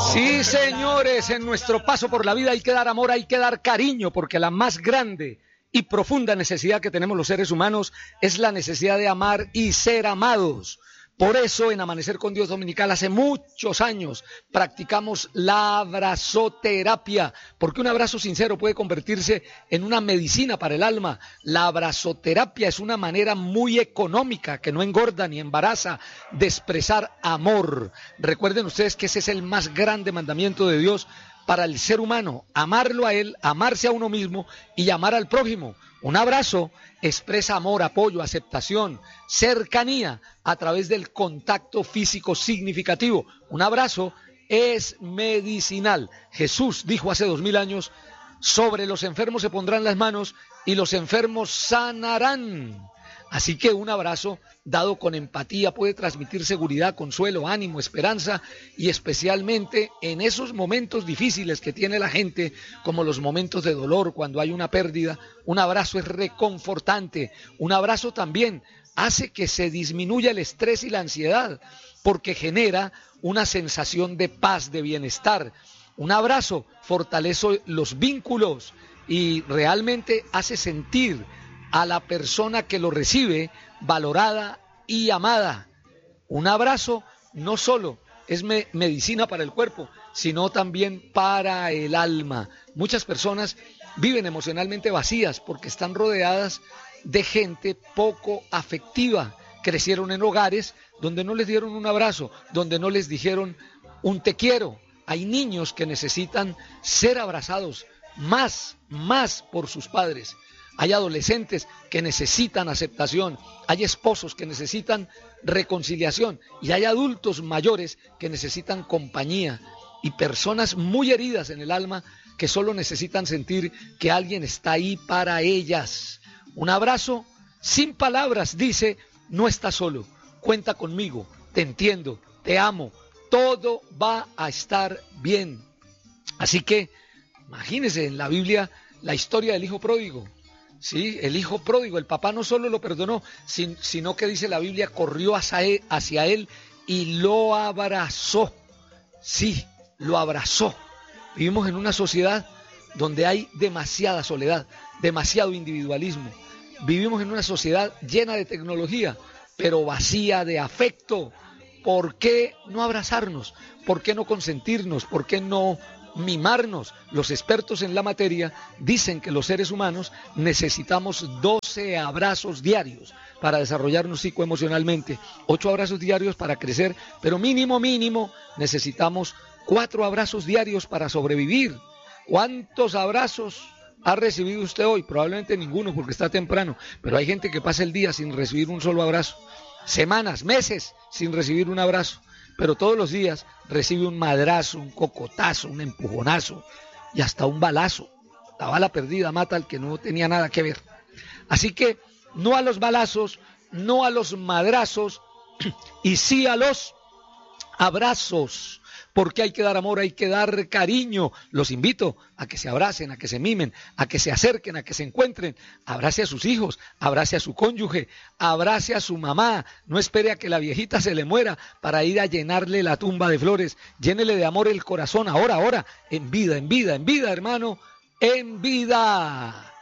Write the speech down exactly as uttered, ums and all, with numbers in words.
Sí, señores, en nuestro paso por la vida hay que dar amor, hay que dar cariño, porque la más grande y profunda necesidad que tenemos los seres humanos es la necesidad de amar y ser amados. Por eso en Amanecer con Dios Dominical hace muchos años practicamos la abrazoterapia, porque un abrazo sincero puede convertirse en una medicina para el alma. La abrazoterapia es una manera muy económica, que no engorda ni embaraza, de expresar amor. Recuerden ustedes que ese es el más grande mandamiento de Dios para el ser humano, amarlo a él, amarse a uno mismo y amar al prójimo. Un abrazo expresa amor, apoyo, aceptación, cercanía a través del contacto físico significativo. Un abrazo es medicinal. Jesús dijo hace dos mil años: sobre los enfermos se pondrán las manos y los enfermos sanarán. Así que un abrazo dado con empatía puede transmitir seguridad, consuelo, ánimo, esperanza, y especialmente en esos momentos difíciles que tiene la gente, como los momentos de dolor, cuando hay una pérdida, un abrazo es reconfortante. Un abrazo también hace que se disminuya el estrés y la ansiedad, porque genera una sensación de paz, de bienestar. Un abrazo fortalece los vínculos y realmente hace sentir a la persona que lo recibe valorada y amada. Un abrazo no solo es me- medicina para el cuerpo, sino también para el alma. Muchas personas viven emocionalmente vacías porque están rodeadas de gente poco afectiva. Crecieron en hogares donde no les dieron un abrazo, donde no les dijeron un te quiero. Hay niños que necesitan ser abrazados más, más por sus padres. Hay adolescentes que necesitan aceptación, hay esposos que necesitan reconciliación y hay adultos mayores que necesitan compañía y personas muy heridas en el alma que solo necesitan sentir que alguien está ahí para ellas. Un abrazo sin palabras dice: no estás solo, cuenta conmigo, te entiendo, te amo, todo va a estar bien. Así que imagínense en la Biblia la historia del hijo pródigo. Sí, el hijo pródigo, el papá no solo lo perdonó, sino que dice la Biblia, corrió hacia él, hacia él y lo abrazó. Sí, lo abrazó. Vivimos en una sociedad donde hay demasiada soledad, demasiado individualismo. Vivimos en una sociedad llena de tecnología, pero vacía de afecto. ¿Por qué no abrazarnos? ¿Por qué no consentirnos? ¿Por qué no mimarnos? Los expertos en la materia dicen que los seres humanos necesitamos doce abrazos diarios para desarrollarnos psicoemocionalmente, ocho abrazos diarios para crecer, pero mínimo, mínimo, necesitamos cuatro abrazos diarios para sobrevivir. ¿Cuántos abrazos ha recibido usted hoy? Probablemente ninguno porque está temprano, pero hay gente que pasa el día sin recibir un solo abrazo, semanas, meses sin recibir un abrazo, pero todos los días recibe un madrazo, un cocotazo, un empujonazo y hasta un balazo. La bala perdida mata al que no tenía nada que ver. Así que no a los balazos, no a los madrazos y sí a los abrazos, porque hay que dar amor, hay que dar cariño. Los invito a que se abracen, a que se mimen, a que se acerquen, a que se encuentren. Abrace a sus hijos, abrace a su cónyuge, abrace a su mamá. No espere a que la viejita se le muera para ir a llenarle la tumba de flores. Llénele de amor el corazón, ahora, ahora, en vida, en vida, en vida, hermano, en vida.